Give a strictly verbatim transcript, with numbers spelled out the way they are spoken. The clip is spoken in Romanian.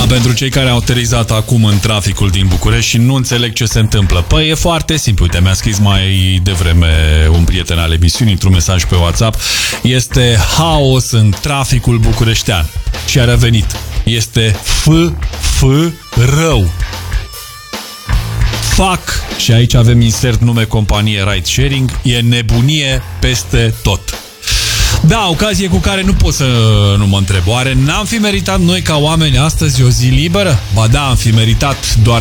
pentru cei care au aterizat acum în traficul din București și nu înțeleg ce se întâmplă. Păi e foarte simplu. Uite, mi-a scris mai devreme un prieten al emisiunii într-un mesaj pe WhatsApp. Este haos în traficul bucureștean. Și a revenit. Este F, F, rău. Fac, și aici avem insert nume companie ride sharing, e nebunie peste tot. Da, ocazie cu care nu pot să nu mă întreb. Oare n-am fi meritat noi ca oameni astăzi o zi liberă? Ba da, am fi meritat, doar